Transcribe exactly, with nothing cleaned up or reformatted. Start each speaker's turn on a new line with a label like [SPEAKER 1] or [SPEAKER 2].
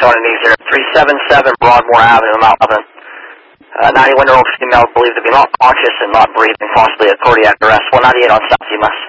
[SPEAKER 1] on an easier. three seventy-seven Broadmoor Avenue, Mount Lebanon. Uh, ninety-one-year-old female believed to be not conscious and not breathing, possibly a cardiac arrest. one ninety-eight on South U M S.